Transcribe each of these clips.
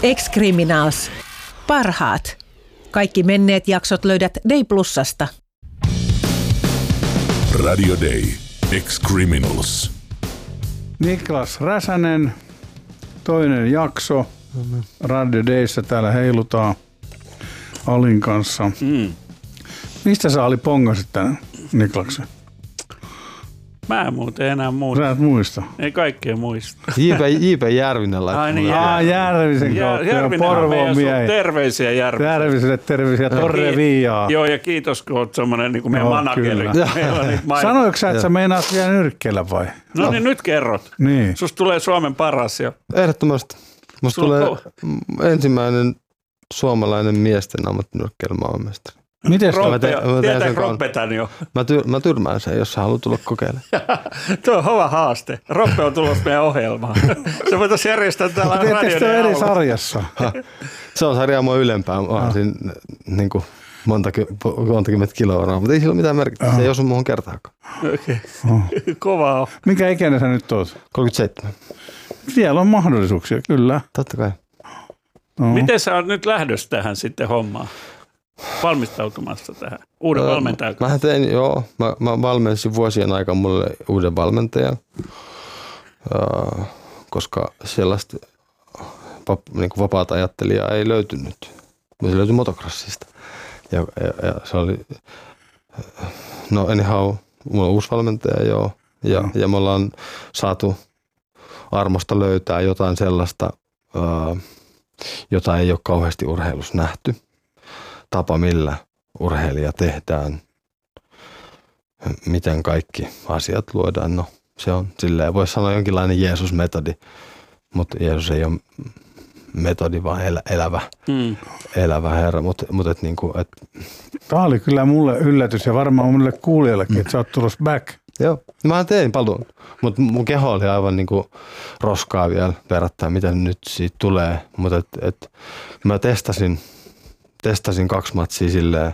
Ex-Criminals. Parhaat. Kaikki menneet jaksot löydät Day Plusasta. Radio Day. Ex-Criminals. Niklas Räsänen, toinen jakso. Radio Dayssä täällä heilutaan Alin kanssa. Mistä sä Ali pongasit tänään, Niklaksen? Mä en muuten enää muista. Sä et muista? Ei kaikkea muista. J.P. Järvinen laittoi. Ai niin, Järvisen kautta. Porvoon miehi. Terveisiä Järviselle. Järviselle terveisiä. Torre viiaa. Joo, ja kiitos, kun oot semmoinen niin kuin meidän manageri. Sanoitko sä, että sä meinaat vielä nyrkkeellä vai? No niin, nyt kerrot. Niin. Susta tulee Suomen paras. Jo. Ehdottomasti. Musta tulee ensimmäinen suomalainen miesten ammattinyrkkeilyn maailmanmestari. Miten Tietääkö Roppe tän jo? Mä tyrmään sen, jos sä haluat tulla kokeilemaan. Tuo on kova haaste. Roppe on tulossa meidän ohjelmaan. Se voitaisiin järjestää täällä radioiden teettekö te eri sarjassa? Se on sarjaa mua ylempää. Mä oon siinä niin kuin monta kymmentä kiloa, mutta ei sillä ole mitään merkitystä. Se ei osu muuhun kertaakaan. Okei. Kovaa on. Mikä ikäinen sä nyt oot? 37. Vielä on mahdollisuuksia, kyllä. Totta kai. Miten sä oot nyt lähdössä tähän sitten hommaan? Valmistautumassa tähän uuden valmentajan? Mähän tein, mä valmensin vuosien aikana mulle uuden valmentajan, koska sellaista niin kuin vapaata ajattelijaa ei löytynyt. Se löytyi motocrossista. Ja se oli, no anyhow, mulla on uusi valmentaja ja me ollaan saatu armosta löytää jotain sellaista, jota ei ole kauheasti urheilussa nähty. Tapa, millä urheilija tehdään, miten kaikki asiat luodaan. No, se on silleen, voisi sanoa jonkinlainen Jeesus-metodi, mutta Jeesus ei ole metodi, vaan elävä Herra. Tämä oli kyllä mulle yllätys ja varmaan mulle kuulijoillekin, että sä oot tulossa back. Joo, mä tein paluun, mutta mun keho oli aivan niin kuin roskaa vielä verrattain, mitä nyt siitä tulee. Mutta mä testasin 2 matsia silleen,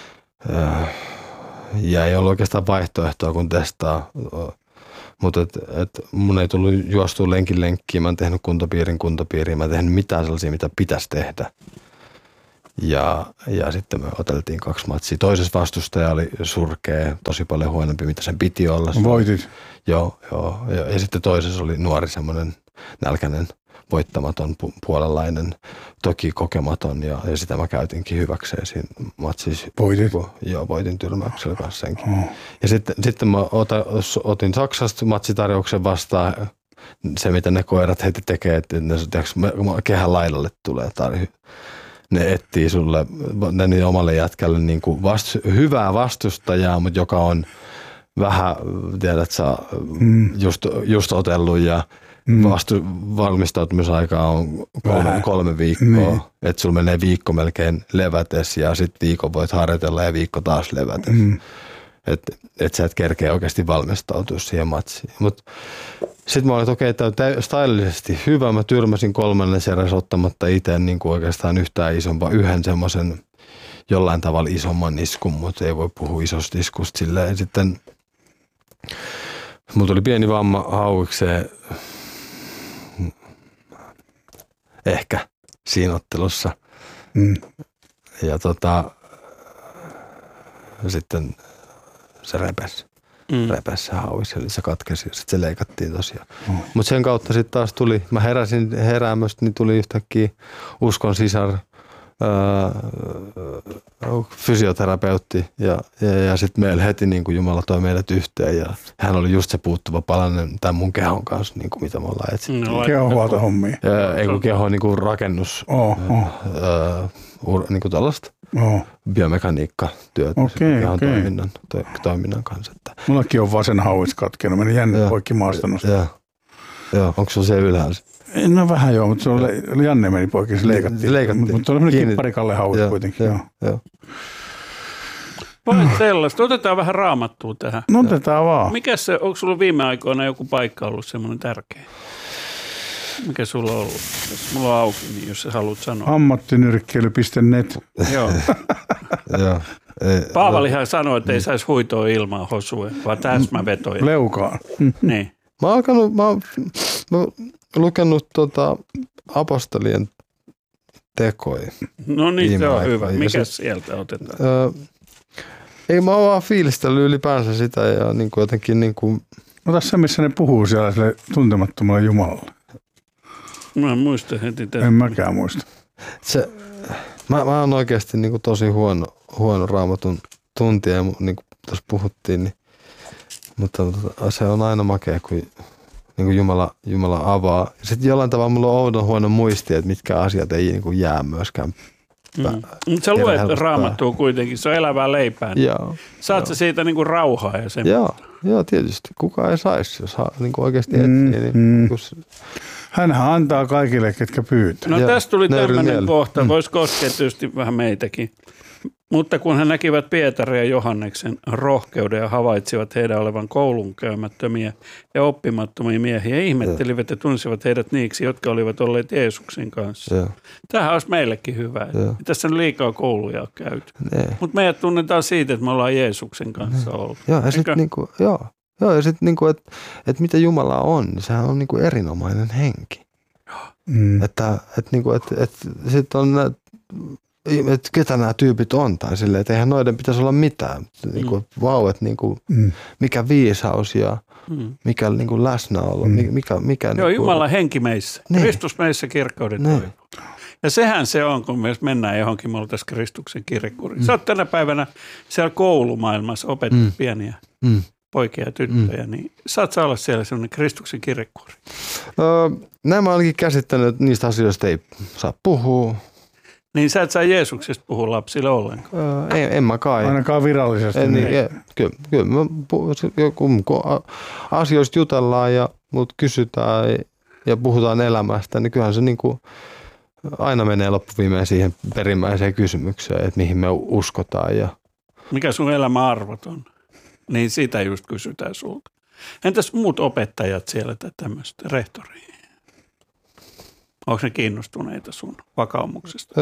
ja ei ollut oikeastaan vaihtoehtoa kun testaa. Mutta mun ei tullut juostua lenkkiin, mä en tehnyt kuntopiiriin, mä en tehnyt mitään sellaisia, mitä pitäisi tehdä. Ja sitten me oteltiin 2 matsia. Toisessa vastustaja oli surkea, tosi paljon huonompi, mitä sen piti olla. Voitit? Joo. Ja sitten toisessa oli nuori semmoinen nälkäinen, voittamaton, puolalainen, toki kokematon ja sitä mä käytinkin hyväkseen siinä matsissa. Voitit? Joo, voitin tyrmäyksellä kanssa senkin. Ja sitten mä otin Saksasta matsitarjouksen vastaan, se mitä ne koirat heti tekee, että ne kehän laidalle tulee ne etsii sulle, ne omalle jätkälle niin kuin hyvää vastustajaa, mutta joka on vähän, tiedät sä, just otellut ja valmistautumisaika on 3 viikkoa, että sulla menee viikko melkein levätes ja sitten viikon voit harjoitella ja viikko taas levätes. Että sä et kerkeä oikeasti valmistautua siihen matsiin. Mutta sitten mä olin, että tämä on stylisesti hyvä. Mä tyrmäsin 3. eräs ottamatta itse niin kuin oikeastaan yhtään isompaa, yhden semmoisen jollain tavalla isomman iskun, mutta ei voi puhua isosta iskusta silleen. Sitten mulla tuli pieni vamma hauikseen ehkä siinä ottelussa. Ja sitten se repesi se hauis, eli se katkesi ja sitten se leikattiin tosiaan. Mutta sen kautta sitten taas tuli, mä heräsin heräämöstä, niin tuli yhtäkkiä uskon sisar, fysioterapeutti ja sitten meillä heti niin kuin Jumala toi meidät yhteen ja hän oli just se puuttuva palanen tämän mun kehon kanssa, niin kuin mitä me ollaan etsitty. Kehohuolto hommia. Ei kun keho niin kuin rakennus, niin kuin tällaista. Biomekaniikkatyötä kehon toiminnan kanssa. Mullakin on vasen hauis katkenut, meni Janne poikki maastanut. Joo, onko se ylhäällä? No vähän joo, mutta se oli Janne meni poikki, se leikattiin. Mutta se oli semmoinen kipparikalle hauis kuitenkin. Joo. Vai sellaista. Otetaan vähän raamattua tähän. No otetaan vaan. Mikäs se, onko sulla viime aikoina joku paikka ollut semmoinen tärkeä? Mikä sulla on ollut? Jos mulla on auki, niin jos sä haluat sanoa. Ammattinyrkkeily.net. Joo. Paavalihan sanoi, että ei saisi huitoa ilman hosua, vaan täsmävetoja. Leukaan. Niin. Mä oon lukenut apostolien tekoja. No niin, se on hyvä. Mikäs sieltä otetaan? Ei mä oon vaan fiilistellyt ylipäänsä sitä ja niin kuin jotenkin niin kuin... Ota se, missä ne puhuu siellä sille tuntemattomalle Jumalalle. Mä en muista heti tästä. En mäkään muista. Mä oon oikeasti niin kuin tosi huono Raamatun tuntija, niin kuin tuossa puhuttiin, niin, mutta se on aina makea, kun niin kuin Jumala avaa. Sitten jollain tavalla mulla on oudon huono muisti, että mitkä asiat ei niin kuin jää myöskään. Sä luet Raamattua kuitenkin, se on elävää leipää. Joo. Saat sä siitä niin kuin rauhaa ja sen? Joo, tietysti. Kuka ei saisi, jos niin kuin oikeasti etsii. Niin, Hänhän antaa kaikille, ketkä pyytää. No tästä tuli tämmöinen kohta, voisi koskea tietysti vähän meitäkin. Mutta kun he näkivät Pietarin ja Johanneksen rohkeuden ja havaitsivat heidän olevan koulun käymättömiä ja oppimattomia miehiä, ihmettelivät ja tunsivat heidät niiksi, jotka olivat olleet Jeesuksen kanssa. Tämähän olisi meillekin hyvä. Tässä on liikaa kouluja on käyty. Mutta meidät tunnetaan siitä, että me ollaan Jeesuksen kanssa ollut. Ja sitten niinku, että mitä Jumala on, niin sehän on niinku erinomainen henki. Että sitten on että ketä nämä tyypit on tai silleen, että eihän noiden pitäisi olla mitään. Niinku, että niinku, mikä viisaus ja mikä niinku läsnäolo. Mikä joo, niinku, Jumalan henki meissä. Kristus meissä kirkkauden toivo. Ja sehän se on, kun me mennään johonkin, me oltaisiin Kristuksen kirjekurin. Sä oot tänä päivänä siellä koulumaailmassa opetat pieniä poikia ja tyttöjä, niin saat sä olla siellä sellainen Kristuksen kirjekuuri? Nämä olen ainakin käsittänyt, että niistä asioista ei saa puhua. Niin sä et saa Jeesuksesta puhua lapsille ollenkaan? En mä kai. Ainakaan virallisesti. Kyllä kun asioista jutellaan ja mut kysytään ja puhutaan elämästä, niin kyllähän se niinku aina menee loppuviimeen siihen perimmäiseen kysymykseen, että mihin me uskotaan. Ja... Mikä sun elämäarvot on? Niin sitä just kysytään sulta. Entäs muut opettajat siellä tai tämmöistä, rehtoria? Onko ne kiinnostuneita sun vakaumuksesta?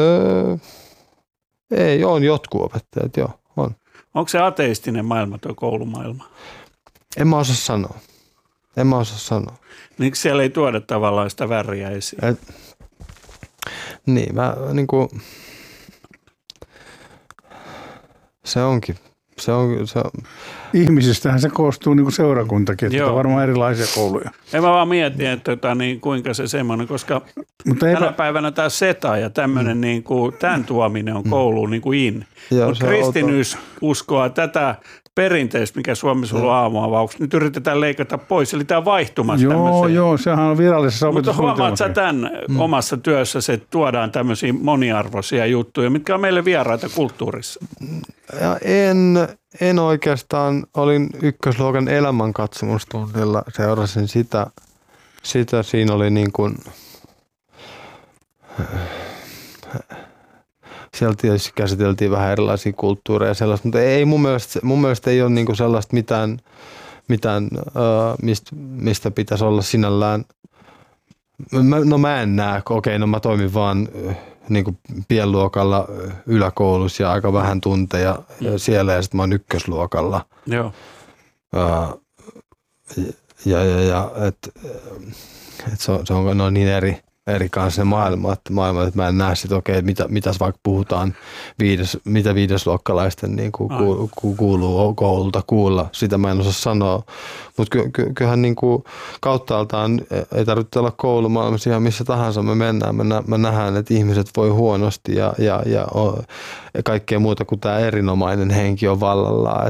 Ei, on jotkut opettajat, joo, on. Onko se ateistinen maailma tuo koulumaailma? En mä osaa sanoa. Niin siellä ei tuoda tavallaan sitä väriä esiin? Niin, mä niinku... Se onkin. Se on. Ihmisistähän se koostuu niin kuin seurakuntakin, että on varmaan erilaisia kouluja. En mä vaan mietin, että niin, kuinka se semmoinen, koska tänä päivänä tämä seta ja tämmöinen niin kuin, tämän tuominen on kouluun niin kuin in. Mutta kristinyys uskoa tätä perinteistä, mikä Suomessa on aamuavauksessa, nyt yritetään leikata pois. Eli tämä on vaihtumassa tämmöiseen. Joo, sehän on virallisessa opetussuunnitelmassa. Mutta huomaat sä tämän omassa työssä, että tuodaan tämmöisiä moniarvoisia juttuja, mitkä on meille vieraita kulttuurissa? Ja en oikeastaan. Olin ykkösluokan elämänkatsomustunnilla, seurasin sitä. Siinä oli niin kuin... Siellä tietysti käsiteltiin vähän erilaisia kulttuureja ja sellaista, mutta ei mun mielestä ei ole niinku sellaista mitään mistä pitäisi olla sinällään. Mä en näe, mä toimin vaan niinku pienluokalla yläkoulussa ja aika vähän tunteja siellä ja sitten mä oon ykkösluokalla. Joo. Se on niin eri kanssa se maailma, että mä en näe sitten mitäs vaikka puhutaan viidesluokkalaisten niin kuuluu koululta kuulla, sitä mä en osaa sanoa, mutta kyllähän niin kuin kauttaaltaan ei tarvitse olla koulumaailmassa ihan missä tahansa me mennään, me nähdään, että ihmiset voi huonosti ja kaikkea muuta kuin tämä erinomainen henki on vallalla,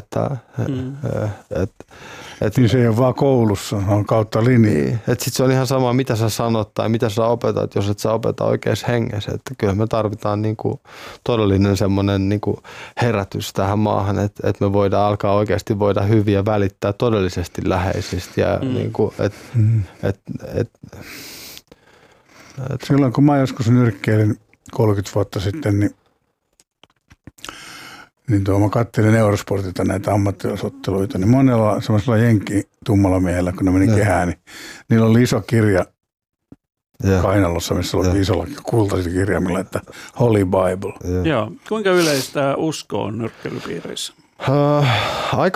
niin se ei ole vaan koulussa, on kautta linjaa. Niin, että sitten se on ihan sama, mitä sä sanot tai mitä sä opetat, jos et sä opeta oikeassa hengessä. Että kyllä me tarvitaan niinku todellinen semmoinen niinku herätys tähän maahan, että me voidaan alkaa oikeasti hyviä välittää todellisesti läheisistä. Ja niinku, silloin kun mä joskus nyrkkeilin 30 vuotta sitten, niin mä katselin Eurosportilta näitä ammattilaisotteluita, niin monella semmoisella tummalla miehellä, kun ne meni kehään, niin niillä oli iso kirja kainalossa, missä oli isolla kultaisilla kirjaimilla, että Holy Bible. Joo. Kuinka yleistä usko on nyrkkeilypiireissä? Aika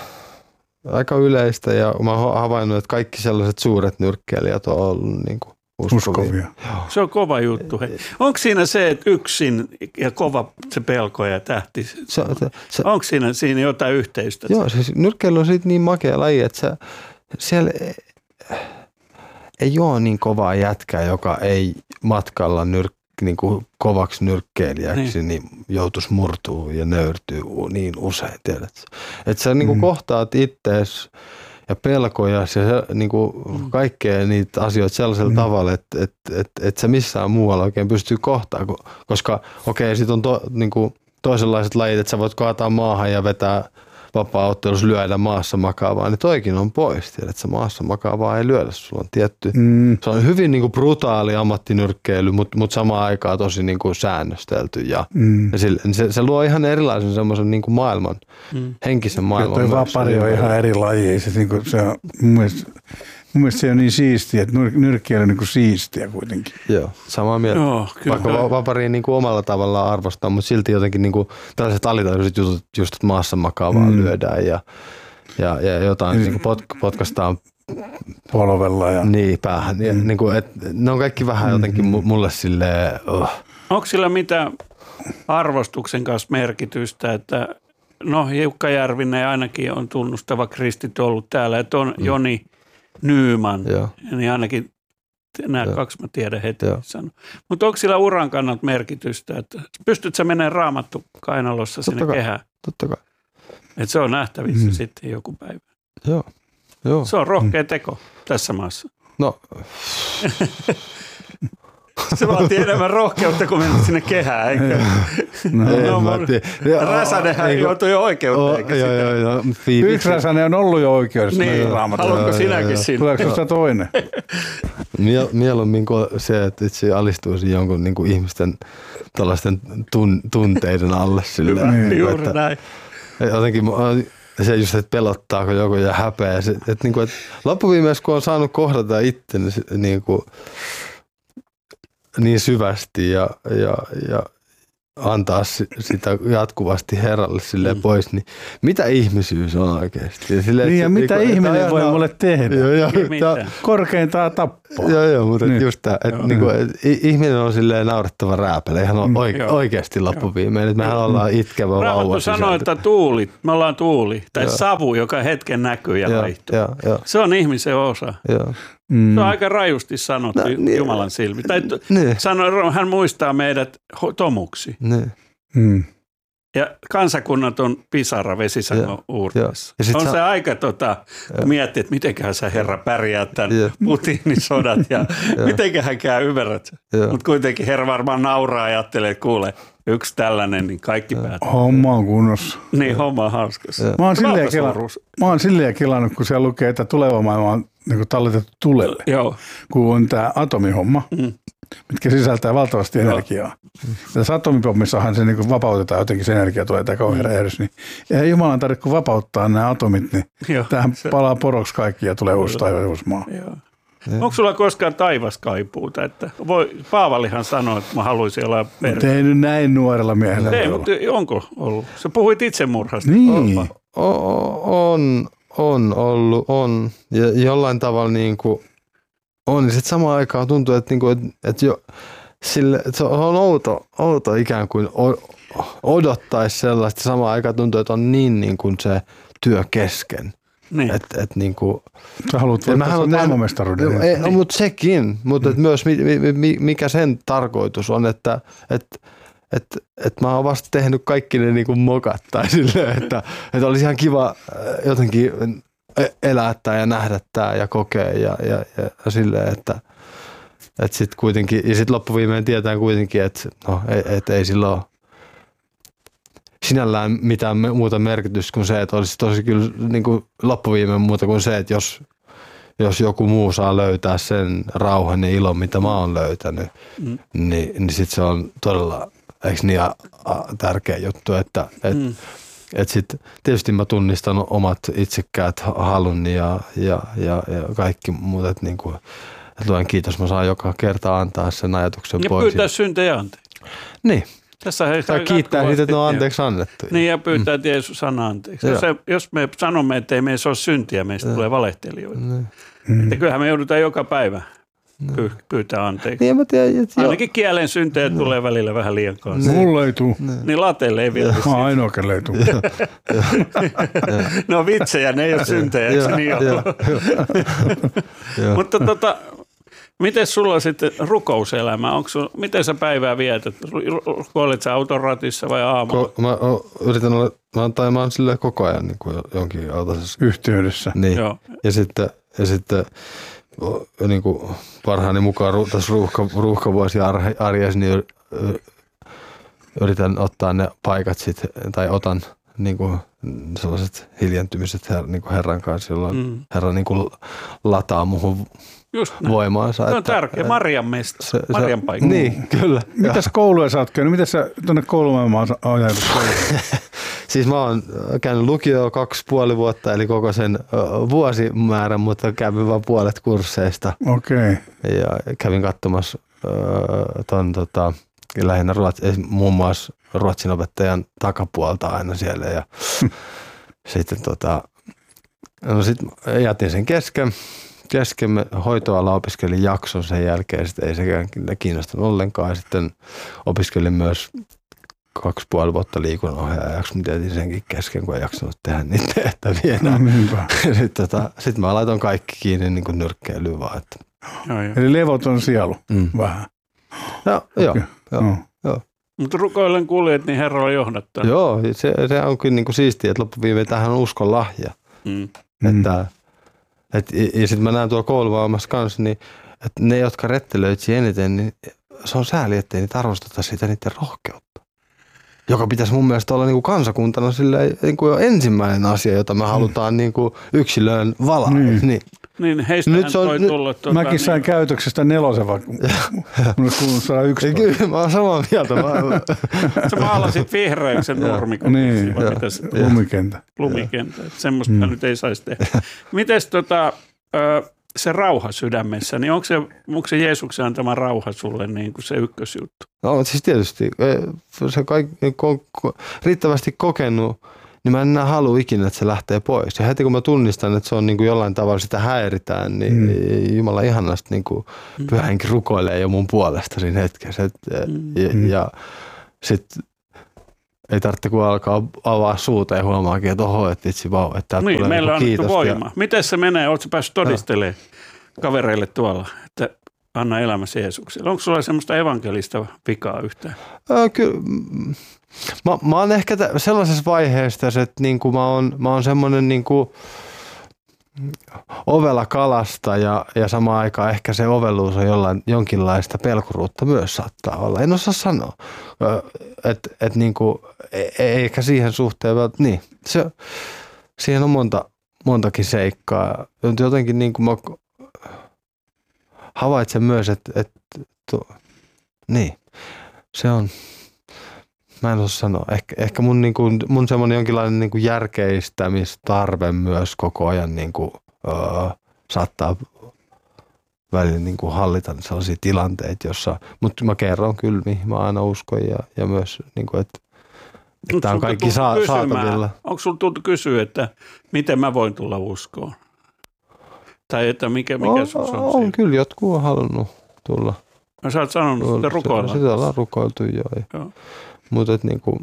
yleistä ja mä oon havainnut, että kaikki sellaiset suuret nyrkkeilijät on ollut niin kuin uskovia. Se on kova juttu. Onko siinä se, että yksin ja kova se pelko ja tähti? Onko siinä jotain yhteistä? Joo, siis nyrkkeily on siitä niin makea laji, että siellä ei ole niin kovaa jätkää, joka ei matkalla niin kuin kovaksi nyrkkeilijäksi, niin joutuisi murtua ja nöyrtyy niin usein. Tiedät. Että sä niin kuin kohtaat ittees ja pelkoja ja niin kuin kaikkea niitä asioita sellaisella tavalla, että sä missään muualla oikein pystyy kohtaamaan. Koska sit on niin kuin toisenlaiset lajit, että sä voit kaataa maahan ja vetää vapaa-ottelussa lyödä maassa makaavaa, niin toikin on pois. Tiedät, että maassa makaavaa ei lyödä. Sulla on tietty. Se on hyvin niin kuin brutaali ammattinyrkkeily, mutta samaan aikaan tosi niin kuin säännöstelty. Ja se luo ihan erilaisen semmoisen niin kuin maailman, henkisen maailman. Tuo vapari on ihan eri laji. Se on mun mielestä se on niin siistiä, että nyrkkeily on niin kuin siistiä kuitenkin. Joo, samaa mieltä. Vaikka vapariin niin kuin omalla tavallaan arvostaa, mutta silti jotenkin niin kuin tällaiset alitajuiset jutut, just että maassa makaavaa lyödään ja jotain niin kuin potkastaan polvella. Ja niin, päähän. Ja, niin kuin, ne on kaikki vähän jotenkin mulle silleen. Onko sillä mitään arvostuksen kanssa merkitystä, että Jukka Järvinen ainakin on tunnustava kristitty ollut täällä, että on Joni Nyman, niin ainakin nämä kaksi mä tiedän heti sanoa. Mutta onko sillä uran kannalta merkitystä, että pystytkö sä menemään Raamattu kainalossa sinne kehään? Totta kai. Että se on nähtävissä sitten joku päivä. Joo. Se on rohkea teko tässä maassa. No. Se vaatii enemmän rohkeutta, kun mennä sinne kehään, eikö? Räsänenhän joutui jo oikeuteen. Joo. Yksi Räsänen on ollut jo oikeudessa. Niin, haluatko sinäkin sinne? Tuleeko sinusta toinen? Mieluummin kuin se, että itse alistuisi jonkun niin kuin ihmisten tällaisten tunteiden alle. Juuri näin. Jotenkin se just, että pelottaako joku ja häpeä. Että loppuviimeessä, kun on saanut kohdata itse niin syvästi ja antaa sitä jatkuvasti Herralle silleen pois, niin mitä ihmisyys on oikeasti? Silleen, ja mitä ihminen voi mulle tehdä? Korkeintaan tappoa. Joo, mutta just tämä, että ihminen on silleen naurettava rääpele, ihan oikeasti loppuviimein. Mehän ollaan itkevä vauva. Raamattu sanoo, että me ollaan tuuli, tai savu, joka hetken näkyy ja vaihtuu. Se on ihmisen osa. Se on aika rajusti sanottu Jumalan silmi. Hän muistaa meidät tomuksi. Ja kansakunnat on pisara vesisangon uurteessa. On se aika miettiä, että mitenköhän sä Herra pärjää tämän Putinin sodat ja mitenköhän käy, ymmärrät. Mutta kuitenkin Herra varmaan nauraa ja ajattelee, että kuule, yksi tällainen, niin kaikki päättyy. Homma on kunnossa. Niin, homma on hauskassa. Mä oon silleen kelannut, kun siellä lukee, että tuleva maailma on niin talletettu tulelle. Joo. Kun on tämä atomihomma, mitkä sisältää valtavasti energiaa. Tässä atomipommissahan se niin vapautetaan jotenkin, se energia tulee tämä kauhean räjähdys. Niin eihän Jumalan tarvitse, kun vapauttaa nämä atomit, niin tämähän palaa poroksi kaikki ja tulee uusi taivas ja uusi maa. Onko sulla koskaan taivaskaipuuta? Että Paavalihan sanoi, että mä haluaisin olla perhe. Ei nyt näin nuorella miehellä. Ei, mutta onko ollut? Sä puhuit itsemurhasta. Niin. On ollut. Ja jollain tavalla niin kuin on. Sitten samaan aikaan tuntuu, että se on outo ikään kuin odottaisi sellaista. Samaan aikaan tuntuu, että on niin kuin se työ kesken. Niin. Sä haluat voittaa maailmanmestaruuden. No, mutta sekin. Mutta myös mikä sen tarkoitus on, että mä oon vasta tehnyt kaikki ne niin kuin mokat tai silleen, että olisi ihan kiva jotenkin elää tää ja nähdä tää ja kokea ja silleen, että sitten kuitenkin, ja sitten loppuviimein tietää kuitenkin, että ei sillä ole sinällään mitään muuta merkitystä kuin se, että olisi tosi kyllä niin kuin loppuviimein muuta kuin se, että jos joku muu saa löytää sen rauhan ja ilon, mitä mä oon löytänyt, niin sitten se on todella, eikö niin tärkeä juttu, että sitten tietysti mä tunnistan omat itsekkäät haluni ja kaikki muut, että niinku, luen kiitos, mä saan joka kerta antaa sen ajatuksen ja pois. Ja pyytää syntejä anteeksi. Niin. Tai kiittää siitä, että ne on anteeksi annettu. Niin, ja pyytää, että Jeesus sana anteeksi. Jos me sanomme, että ei meissä ole syntiä, meistä tulee valehtelijoita. Että kyllähän me joudutaan joka päivä pyytää anteeksi. Niin, mä tiedän, ainakin kielen syntejä tulee välillä vähän liian kanssa. Mulla ei tule. Niin lateille ei vielä. Mä oon ainoa, kelle ei tule. No vitsejä, ne ei ole syntejä, eikö se niin ole? Mutta miten sulla sitten rukouselämä? Miten sä päivää vietät? Olet sä auton ratissa vai aamulla? Mä yritän olla, mä oon silleen koko ajan niin kuin jonkin autosessa yhteydessä. Niin. Ja sitten niin kuin parhaani mukaan tässä ruuhkavuosi arjessa, niin yritän ottaa ne paikat sitten, tai otan niin kuin sellaiset hiljentymiset niin kuin Herran kanssa, jolloin Herra niin kuin lataa muuhun voimaansa. Se on tärkeä. Marjan mesta. Marjan paikka. Niin, kyllä. Mitäs kouluja sä oot käynyt? Miten sä tuonne koulumaailmaan ajaudut? Siis mä oon käynyt lukioon 2,5 vuotta, eli koko sen vuosimäärän, mutta kävin vaan puolet kursseista. Okei. Ja kävin katsomassa lähinnä muun muassa ruotsin opettajan takapuolta aina siellä. Ja sitten sit jätin sen kesken hoitoala opiskelin jakson sen jälkeen, sitten ei sekään kiinnostanut ollenkaan. Ja sitten opiskelin myös 2,5 vuotta liikunnanohjaajaksi, mutta jätin senkin kesken, kun ei jaksanut tehdä niitä tehtäviä. Sitten mä laitoin kaikki kiinni niin kuin nyrkkeilyyn vaan. Eli levoton sielu vähän. Joo. Mutta rukoillen kuljet, niin Herra on johdattanut. Joo, se onkin niin kuin siistiä, että loppuviimeen tähän on uskon lahja. Ja sitten mä näen tuolla koulumaailmassa kanssa, niin, että ne, jotka rettelöitsi eniten, niin se on sääli, ettei niitä arvosteta sitä niiden rohkeutta. Joka pitäisi mun mielestä olla niin kuin kansakuntana silleen, niin kuin ensimmäinen asia, jota me halutaan niin kuin yksilöön valaa. Niin heistähän toi tullut. Mäkin sain käytöksestä 4, vaikka mulle kuuluu 101. Kyllä, mä oon samaa mieltä. Sä maalasit vihreyksen nurmikon. Niin, lumikenttä. Lumikenttä, semmoista nyt ei saisi tehdä. Mites se rauha sydämessä, niin onko se Jeesuksen antama rauha sulle niin kuin se ykkösjuttu? No siis tietysti, se riittävästi kokenut, niin mä en halua ikinä, että se lähtee pois. Ja heti kun mä tunnistan, että se on niin kuin jollain tavalla sitä häiritään, niin Jumala ihanasti niin kuin Pyhä Henki rukoilee jo mun puolesta siinä hetkessä. Ja sitten ei tarvitse kun alkaa avaa suuta ja huomaakin, että oho, että itse vau, että täältä tulee meillä on kiitos. Voima. Miten se menee? Oletko päässyt todistelemaan kavereille tuolla, että anna elämäsi Jeesukselle? Onko sulla semmoista evankelista vikaa yhtään? Kyllä. Mä oon ehkä sellaisessa vaiheessa, että niinku mä oon semmoinen niinku ovela kalasta ja samaan aikaan ehkä se oveluus on jonkinlaista pelkuruutta myös saattaa olla. En osaa sanoa, että niinku, eikä siihen suhteen, niin siihen on montakin seikkaa. Jotenkin niinku mä havaitsen myös, että niin, se on. Mä en osaa sanoa. Ehkä mun semmoinen jonkinlainen niinku järkeistämistarve myös koko ajan niinku, saattaa välillä niinku hallita sellaisia tilanteita, mutta mä kerron kyllä, mihin mä aina uskon ja myös, niinku, että tämä on kaikki saatavilla. Onko sulla tultu kysyä, että miten mä voin tulla uskoon? Tai että mikä sun on? On kyllä, jotkut on halunnut tulla. No sä oot sanonut, että rukoillaan. Sitä ollaan rukoiltu joo. Mutta että niinku,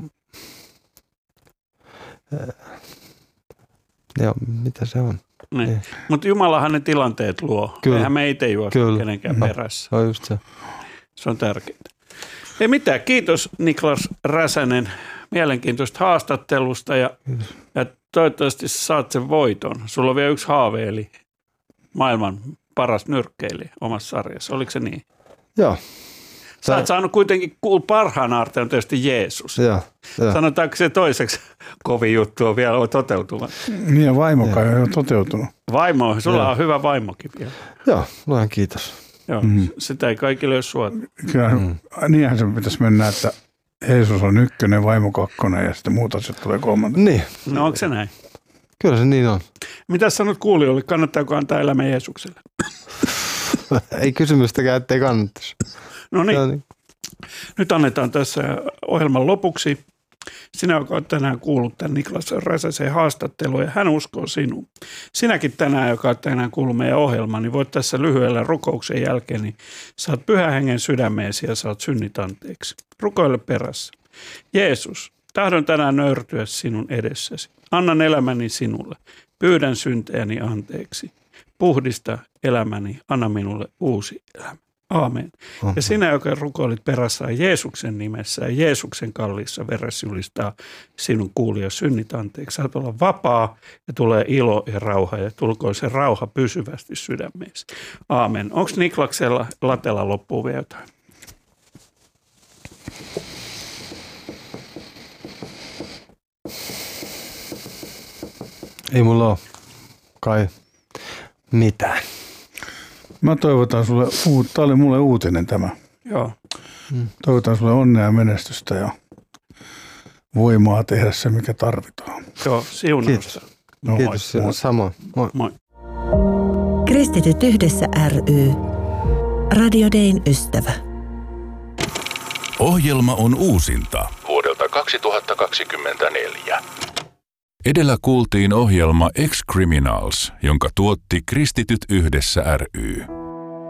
mitä se on? Niin. Mutta Jumalahan ne tilanteet luo. Kyllä. Eihän me itse juosta kenenkään perässä. No just se. Se on tärkeää. Ei mitään. Kiitos Niklas Räsänen mielenkiintoista haastattelusta ja toivottavasti saat sen voiton. Sulla on vielä yksi haave, eli maailman paras nyrkkeilijä omassa sarjassa. Oliko se niin? Joo. Sä oot saanut kuitenkin parhaan aarteen on tietysti Jeesus. Joo. Sanotaanko se toiseksi kovin juttu on vielä toteutuva? Niin ja vaimokaan ei ole toteutunut. Vaimo, sulla on hyvä vaimokin vielä. Joo, luojan kiitos. Joo, sitä ei kaikille ole suota. Kyllä, niinhän se pitäisi mennä, että Jeesus on 1, vaimo 2 ja sitten muut asiat tulee 3. Niin. No onko se näin? Kyllä se niin on. Mitä sanot kuulijoille? Kannattaako antaa elämä Jeesukselle? Ei kysymystäkään, ettei kannattaisi. No niin. Nyt annetaan tässä ohjelman lopuksi Sinä, joka olet tänään kuullut tämän Niklas Räsäsen haastattelun ja hän uskoo sinuun. Sinäkin tänään, joka olet tänään kuullut meidän ohjelman, niin voit tässä lyhyellä rukouksen jälkeen, niin saat Pyhän Hengen sydämeesi ja saat synnit anteeksi. Rukoile perässä. Jeesus, tahdon tänään nöyrtyä sinun edessäsi. Annan elämäni sinulle. Pyydän syntejäni anteeksi. Puhdista elämäni, anna minulle uusi elämä. Aamen. Ja sinä, joka rukoilit perässä Jeesuksen nimessä ja Jeesuksen kalliissa veressä julistaa sinun kuulija synnit anteeksi. Saat olla vapaa ja tulee ilo ja rauha ja tulkoon se rauha pysyvästi sydämeesi. Aamen. Onko Niklaksella latella loppuu vielä jotain? Ei mulla ole kai mitään. Mä toivotan sulle, tää oli mulle uutinen tämä. Joo. Toivotan sulle onnea ja menestystä ja voimaa tehdä se, mikä tarvitaan. Joo, siunausta. No, Kiitos. moi. Samoin. Moi. Moi. Kristityt yhdessä ry. Radio Dayn ystävä. Ohjelma on uusinta vuodelta 2024. Edellä kuultiin ohjelma Ex-Criminals, jonka tuotti Kristityt yhdessä ry.